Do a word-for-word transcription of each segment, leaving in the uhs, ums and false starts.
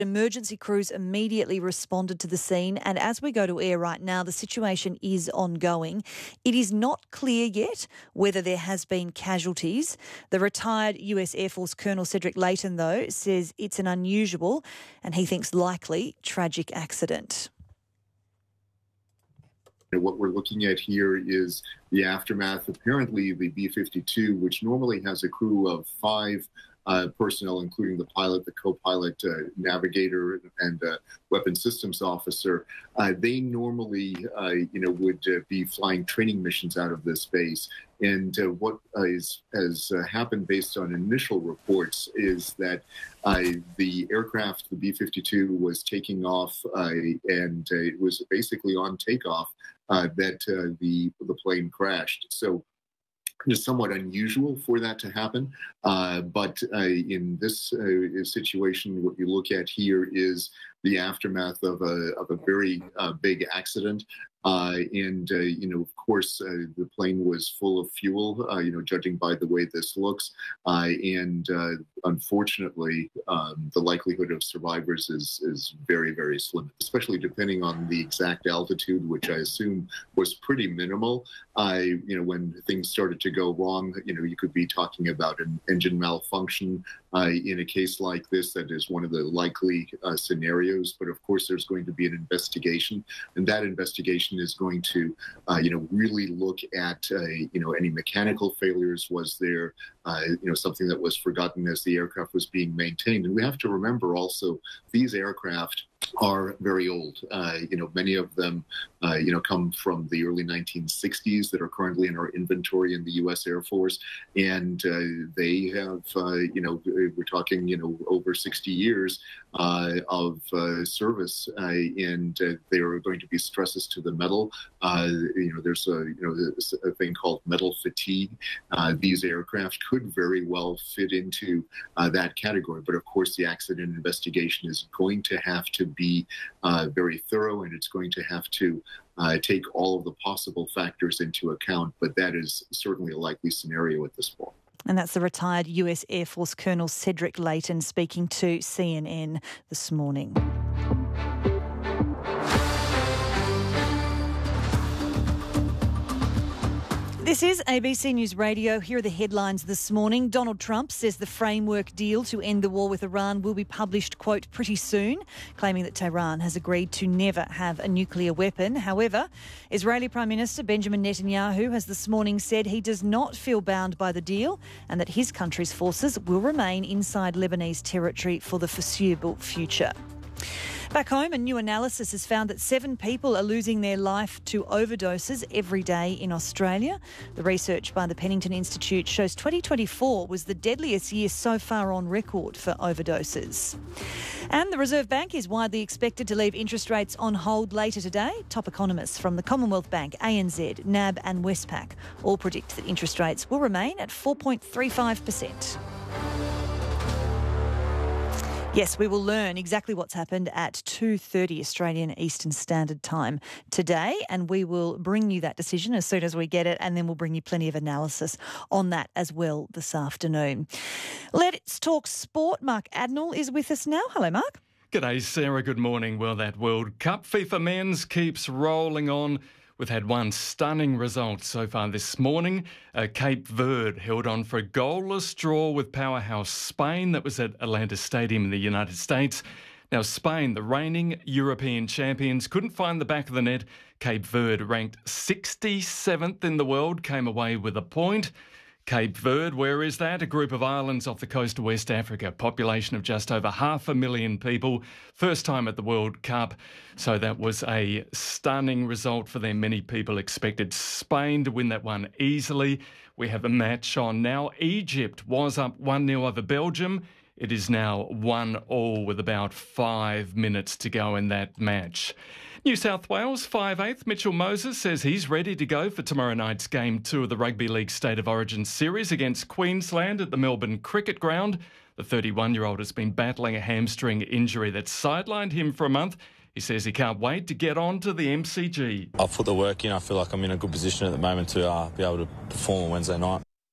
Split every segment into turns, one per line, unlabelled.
Emergency crews immediately responded to the scene, and as we go to air right now, the situation is ongoing. It is not clear yet whether there has been casualties. The retired U S Air Force Colonel Cedric Leighton, though, says it's an unusual and he thinks likely tragic accident.
What we're looking at here is the aftermath. Apparently, the B fifty-two, which normally has a crew of five uh, personnel, including the pilot, the co-pilot, uh, navigator, and uh, weapons systems officer, uh, they normally, uh, you know, would uh, be flying training missions out of this base. And uh, what uh, is, has uh, happened based on initial reports is that uh, the aircraft, the B fifty-two, was taking off uh, and uh, it was basically on takeoff uh, that uh, the, the plane crashed. So it's somewhat unusual for that to happen. Uh, but uh, in this uh, situation, what you look at here is the aftermath of a, of a very uh, big accident. Uh, and, uh, you know, of course, uh, the plane was full of fuel, uh, you know, judging by the way this looks. Uh, and uh, unfortunately, um, the likelihood of survivors is, is very, very slim, especially depending on the exact altitude, which I assume was pretty minimal. Uh, you know, when things started to go wrong, you know, you could be talking about an engine malfunction. Uh, in a case like this, that is one of the likely uh, scenarios. But of course, there's going to be an investigation, and that investigation is going to, uh, you know, really look at, uh, you know, any mechanical failures. Was there, uh, you know, something that was forgotten as the aircraft was being maintained? And we have to remember also, these aircraft are very old. Uh, you know, many of them, uh, you know, come from the early nineteen sixties that are currently in our inventory in the U S Air Force. And uh, they have, uh, you know, we're talking, you know, over sixty years uh, of uh, service. Uh, and uh, there are going to be stresses to the metal. Uh, you know, there's a, you know, a thing called metal fatigue. Uh, these aircraft could very well fit into uh, that category. But of course, the accident investigation is going to have to be uh, very thorough, and it's going to have to uh, take all of the possible factors into account. But that is certainly a likely scenario at this point.
And that's the retired U S Air Force Colonel Cedric Leighton speaking to C N N this morning. This is A B C News Radio. Here are the headlines this morning. Donald Trump says the framework deal to end the war with Iran will be published, quote, pretty soon, claiming that Tehran has agreed to never have a nuclear weapon. However, Israeli Prime Minister Benjamin Netanyahu has this morning said he does not feel bound by the deal and that his country's forces will remain inside Lebanese territory for the foreseeable future. Back home, a new analysis has found that seven people are losing their life to overdoses every day in Australia. The research by the Pennington Institute shows twenty twenty-four was the deadliest year so far on record for overdoses. And the Reserve Bank is widely expected to leave interest rates on hold later today. Top economists from the Commonwealth Bank, A N Z, N A B and Westpac all predict that interest rates will remain at four point three five percent. Yes, we will learn exactly what's happened at two thirty Australian Eastern Standard Time today, and we will bring you that decision as soon as we get it, and then we'll bring you plenty of analysis on that as well this afternoon. Let's talk sport. Mark Adnall is with us now. Hello, Mark.
G'day, Sarah. Good morning. Well, that World Cup FIFA Men's keeps rolling on. We've had one stunning result so far this morning. Uh, Cape Verde held on for a goalless draw with powerhouse Spain. That was at Atlanta Stadium in the United States. Now, Spain, the reigning European champions, couldn't find the back of the net. Cape Verde, ranked sixty-seventh in the world, came away with a point. Cape Verde, where is that? A group of islands off the coast of West Africa, population of just over half a million people, first time at the World Cup. So that was a stunning result for them. Many people expected Spain to win that one easily. We have a match on now. Egypt was up one nil over Belgium. It is now one all with about five minutes to go in that match. New South Wales five eighth Mitchell Moses says he's ready to go for tomorrow night's Game two of the Rugby League State of Origin series against Queensland at the Melbourne Cricket Ground. The thirty-one-year-old has been battling a hamstring injury that sidelined him for a month. He says he can't wait to get on to the M C G.
I've put the work in. I feel like I'm in a good position at the moment to uh, be able to perform on Wednesday night.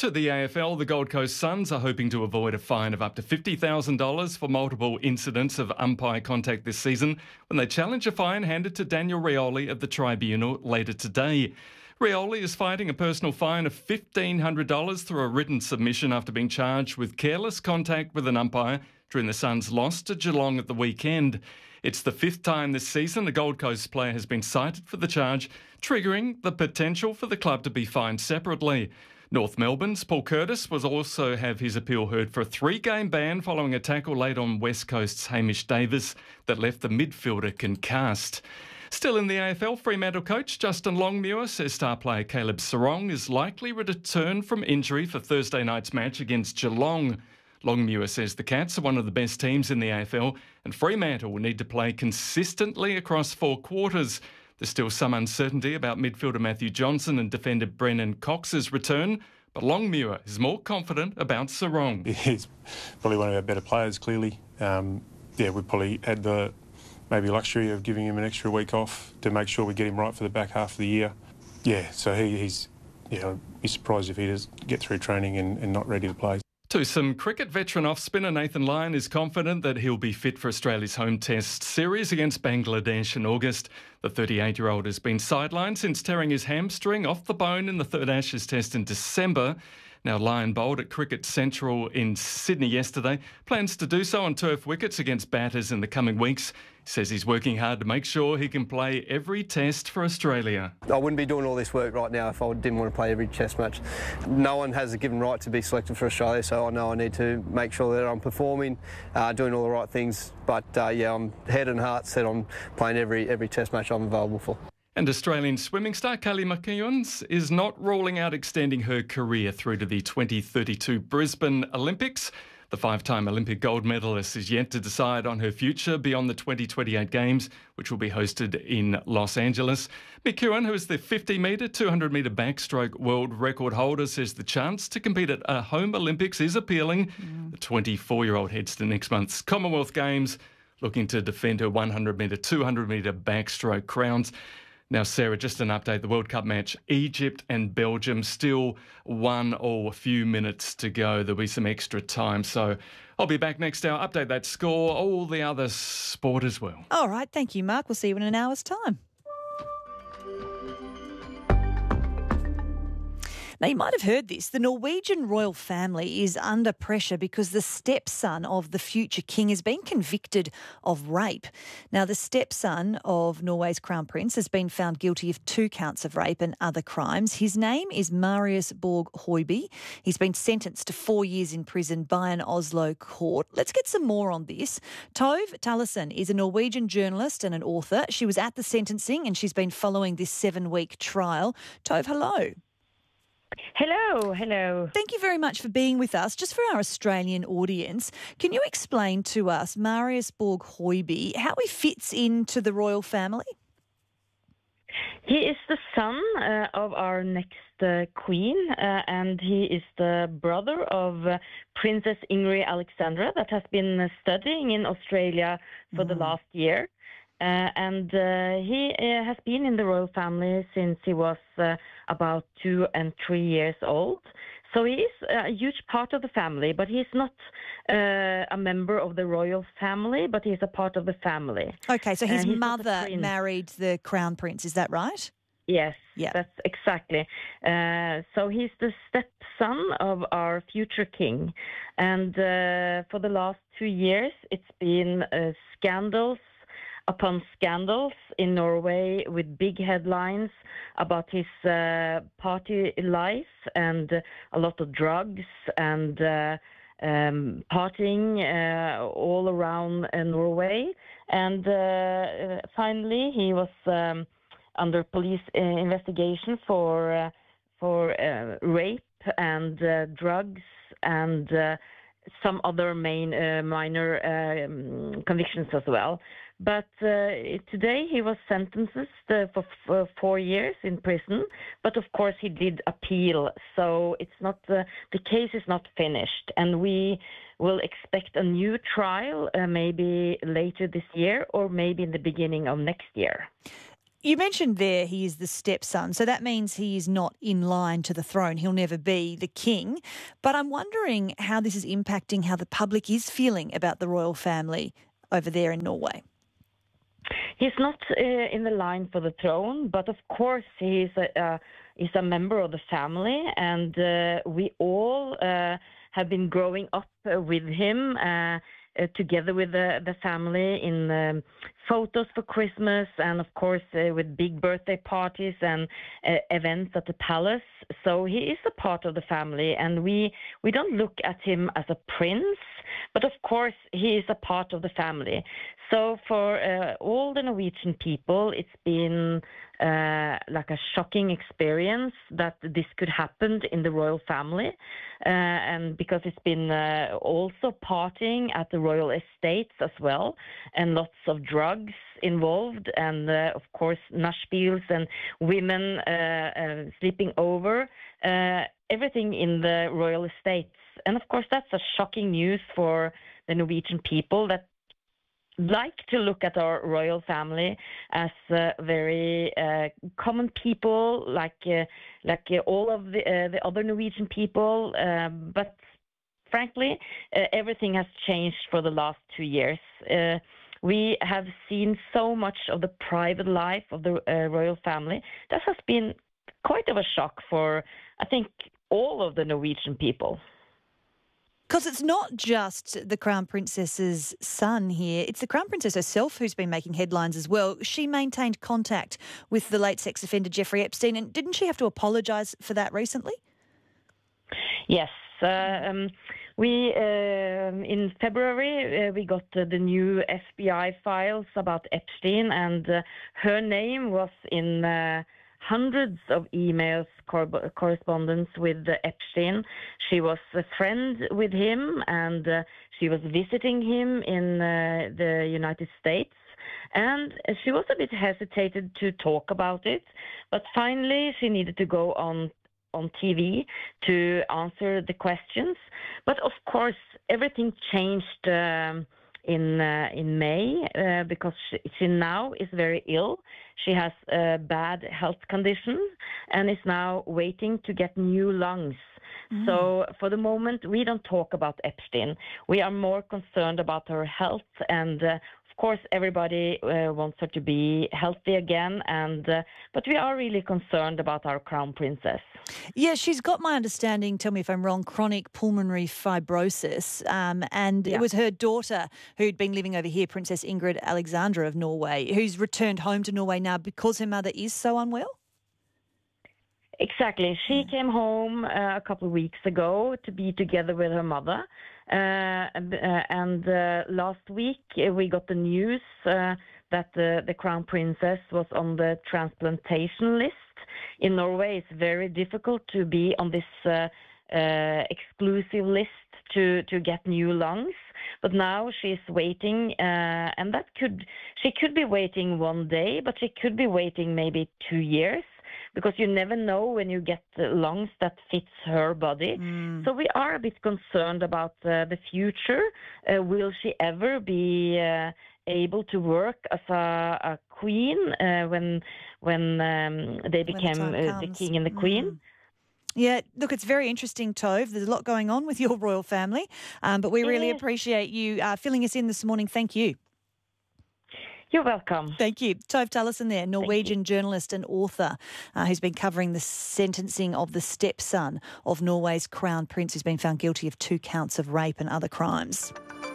To the A F L, the Gold Coast Suns are hoping to avoid a fine of up to fifty thousand dollars for multiple incidents of umpire contact this season when they challenge a fine handed to Daniel Rioli of the Tribunal later today. Rioli is fighting a personal fine of fifteen hundred dollars through a written submission after being charged with careless contact with an umpire during the Suns' loss to Geelong at the weekend. It's the fifth time this season a Gold Coast player has been cited for the charge, triggering the potential for the club to be fined separately. North Melbourne's Paul Curtis will also have his appeal heard for a three-game ban following a tackle laid on West Coast's Hamish Davis that left the midfielder concussed. Still in the A F L, Fremantle coach Justin Longmuir says star player Caleb Serong is likely to return from injury for Thursday night's match against Geelong. Longmuir says the Cats are one of the best teams in the A F L and Fremantle will need to play consistently across four quarters. There's still some uncertainty about midfielder Matthew Johnson and defender Brennan Cox's return, but Longmuir is more confident about Serong.
He's probably one of our better players, clearly. Um, yeah, we probably had the maybe luxury of giving him an extra week off to make sure we get him right for the back half of the year. Yeah, so he, he's, yeah, I'd be surprised if he does get through training and, and not ready to play.
To some cricket, veteran off-spinner Nathan Lyon is confident that he'll be fit for Australia's home test series against Bangladesh in August. The thirty-eight-year-old has been sidelined since tearing his hamstring off the bone in the third Ashes test in December. Now, Lyon bowled at Cricket Central in Sydney yesterday. Plans to do so on turf wickets against batters in the coming weeks. He says he's working hard to make sure he can play every test for Australia.
I wouldn't be doing all this work right now if I didn't want to play every test match. No one has a given right to be selected for Australia, so I know I need to make sure that I'm performing, uh, doing all the right things. But uh, yeah, I'm head and heart set on playing every every test match I'm available for.
And Australian swimming star Kelly McKeown is not ruling out extending her career through to the twenty thirty-two Brisbane Olympics. The five-time Olympic gold medalist is yet to decide on her future beyond the twenty twenty-eight Games, which will be hosted in Los Angeles. McKeown, who is the fifty metre, two hundred metre backstroke world record holder, says the chance to compete at a home Olympics is appealing. Mm. The twenty-four-year-old heads to next month's Commonwealth Games, looking to defend her one hundred metre, two hundred metre backstroke crowns. Now, Sarah, just an update. The World Cup match, Egypt and Belgium, still one or a few minutes to go. There'll be some extra time. So I'll be back next hour, update that score, all the other sport as well.
All right. Thank you, Mark. We'll see you in an hour's time. Now, you might have heard this. The Norwegian royal family is under pressure because the stepson of the future king has been convicted of rape. Now, the stepson of Norway's crown prince has been found guilty of two counts of rape and other crimes. His name is Marius Borg Høiby. He's been sentenced to four years in prison by an Oslo court. Let's get some more on this. Tove Tallesen is a Norwegian journalist and an author. She was at the sentencing and she's been following this seven-week trial. Tove, hello.
Hello, hello.
Thank you very much for being with us. Just for our Australian audience, can you explain to us, Marius Borg Høiby, how he fits into the royal family?
He is the son uh, of our next uh, queen, uh, and he is the brother of uh, Princess Ingrid Alexandra that has been uh, studying in Australia for mm. the last year. Uh, and uh, he uh, has been in the royal family since he was uh, about two and three years old. So he is a huge part of the family, but he's not uh, a member of the royal family, but he's a part of the family.
Okay, so his
uh,
mother married the crown prince, is that right?
Yes,
yeah.
That's exactly. Uh, so he's the stepson of our future king. And uh, for the last two years, it's been uh, scandals upon scandals in Norway with big headlines about his uh, party life and uh, a lot of drugs and uh, um, partying uh, all around uh, Norway. And uh, finally, he was um, under police uh, investigation for uh, for uh, rape and uh, drugs and uh, some other main uh, minor uh, convictions as well. But uh, today he was sentenced uh, for, for four years in prison. But of course he did appeal, so it's not uh, the case is not finished, and we will expect a new trial uh, maybe later this year or maybe in the beginning of next year.
You mentioned there he is the stepson, so that means he is not in line to the throne. He'll never be the king. But I'm wondering how this is impacting how the public is feeling about the royal family over there in Norway.
He's not uh, in the line for the throne, but of course he's a, uh, he's a member of the family, and uh, we all uh, have been growing up uh, with him, uh, uh, together with the, the family in um, photos for Christmas, and of course uh, with big birthday parties and uh, events at the palace. So he is a part of the family, and we we don't look at him as a prince, but of course he is a part of the family. So for uh, all the Norwegian people, it's been uh, like a shocking experience that this could happen in the royal family, uh, and because it's been uh, also partying at the royal estates as well, and lots of drugs involved, and uh, of course nachspiels and women uh, uh, sleeping over, uh, everything in the royal estates. And of course that's a shocking news for the Norwegian people that like to look at our royal family as uh, very uh, common people, like uh, like uh, all of the uh, the other Norwegian people. Uh, but frankly, uh, everything has changed for the last two years. Uh, we have seen so much of the private life of the uh, royal family. That has been quite of a shock for, I think, all of the Norwegian people.
Because it's not just the Crown Princess's son here, it's the Crown Princess herself who's been making headlines as well. She maintained contact with the late sex offender Jeffrey Epstein, and didn't she have to apologise for that recently?
Yes. Uh, um, we uh, in February uh, we got uh, the new F B I files about Epstein, and uh, her name was in uh, hundreds of emails cor- correspondence with uh, Epstein. She was a friend with him, and uh, she was visiting him in uh, the United States. And she was a bit hesitated to talk about it, but finally she needed to go on on T V to answer the questions. But of course, everything changed um, in uh, in May uh, because she, she now is very ill. She has a bad health condition and is now waiting to get new lungs. Mm. So for the moment, we don't talk about Epstein. We are more concerned about her health, and uh, of course, everybody uh, wants her to be healthy again, and uh, but we are really concerned about our Crown Princess.
Yeah, she's got, my understanding, tell me if I'm wrong, chronic pulmonary fibrosis, um, and yeah. It was her daughter who'd been living over here, Princess Ingrid Alexandra of Norway, who's returned home to Norway now because her mother is so unwell?
Exactly. She yeah. came home uh, a couple of weeks ago to be together with her mother. Uh, and uh, last week uh, we got the news uh, that the, the Crown Princess was on the transplantation list. In Norway, it's very difficult to be on this uh, uh, exclusive list to, to get new lungs. But now she's waiting, uh, and that could she could be waiting one day, but she could be waiting maybe two years. Because you never know when you get the lungs that fits her body. Mm. So we are a bit concerned about uh, the future. Uh, will she ever be uh, able to work as a, a queen uh, when when um, they became
when the,
uh, the king and the queen?
Mm. Yeah, look, it's very interesting, Tove. There's a lot going on with your royal family, um, but we really
yes.
appreciate you uh, filling us in this morning. Thank you.
You're welcome.
Thank you. Tove Tullison there, Norwegian journalist and author uh, who's been covering the sentencing of the stepson of Norway's Crown Prince, who's been found guilty of two counts of rape and other crimes.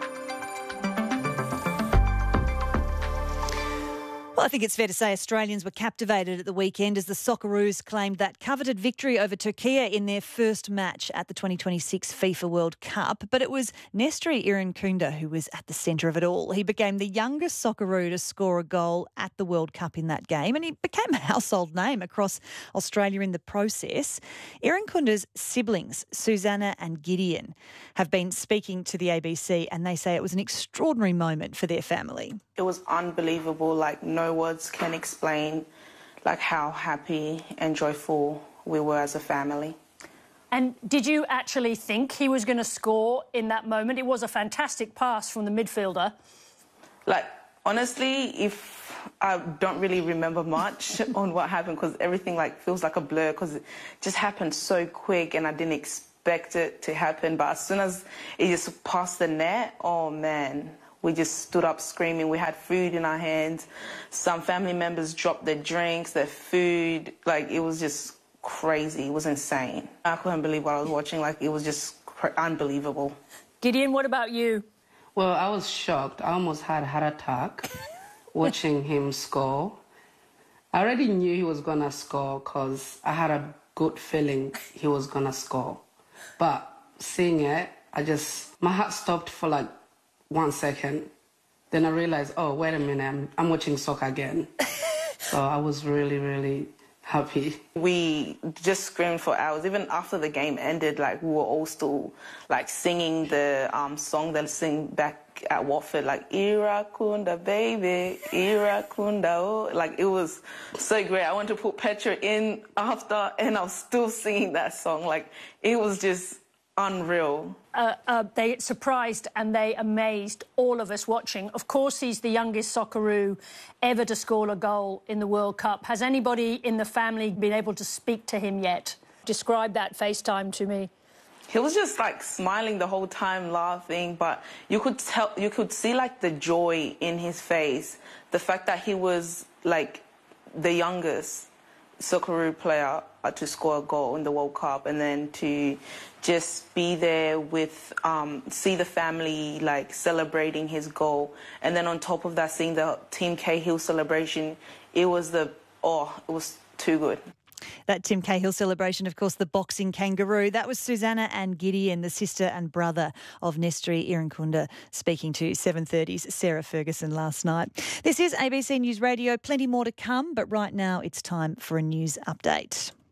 Well, I think it's fair to say Australians were captivated at the weekend as the Socceroos claimed that coveted victory over Turkey in their first match at the twenty twenty-six FIFA World Cup. But it was Nestri Irankunda who was at the centre of it all. He became the youngest Socceroo to score a goal at the World Cup in that game, and he became a household name across Australia in the process. Irankunda's siblings, Susanna and Gideon, have been speaking to the A B C, and they say it was an extraordinary moment for their family.
It was unbelievable, like no words can explain like how happy and joyful we were as a family.
And did you actually think he was going to score in that moment? It was a fantastic pass from the midfielder.
Like, honestly, if I don't really remember much on what happened because everything like feels like a blur because it just happened so quick and I didn't expect it to happen. But as soon as it just passed the net, oh man, we just stood up screaming. We had food in our hands. Some family members dropped their drinks, their food. Like, it was just crazy. It was insane. I couldn't believe what I was watching. Like, it was just cr- unbelievable.
Gideon, what about you?
Well, I was shocked. I almost had a heart attack watching him score. I already knew he was going to score because I had a good feeling he was going to score. But seeing it, I just, my heart stopped for like one second. Then I realized, oh, wait a minute, I'm, I'm watching soccer again. So I was really, really happy.
We just screamed for hours. Even after the game ended, like, we were all still like singing the um, song they sing back at Watford, like Irakunda baby, Irakunda. Oh. Like, it was so great. I went to put Petra in after and I was still singing that song. Like, it was just unreal.
Uh, uh, they surprised and they amazed all of us watching. Of course, he's the youngest Socceroo ever to score a goal in the World Cup. Has anybody in the family been able to speak to him yet? Describe that FaceTime to me.
He was just like smiling the whole time, laughing, but you could tell, you could see like the joy in his face. The fact that he was like the youngest Socceroo player to score a goal in the World Cup, and then to just be there with, um, see the family like celebrating his goal, and then on top of that, seeing the Team Cahill celebration, it was the, oh, it was too good.
That Tim Cahill celebration, of course, the boxing kangaroo. That was Susanna and Gideon, the sister and brother of Nestri Irankunda, speaking to seven thirty's Sarah Ferguson last night. This is A B C News Radio. Plenty more to come, but right now it's time for a news update.